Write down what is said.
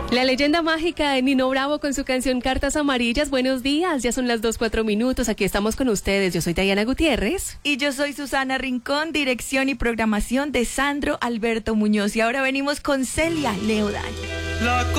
La leyenda mágica de Nino Bravo con su canción Cartas Amarillas. Buenos días, ya son las 2:04. Aquí estamos con ustedes. Yo soy Diana Gutiérrez. Y yo soy Susana Rincón, dirección y programación de Sandro Alberto Muñoz. Y ahora venimos con Celia Leodán.